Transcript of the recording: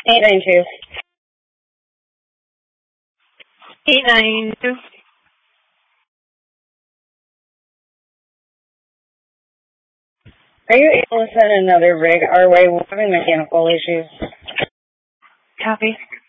892. 892. Are you able to send another rig our way? We're having mechanical issues. Copy.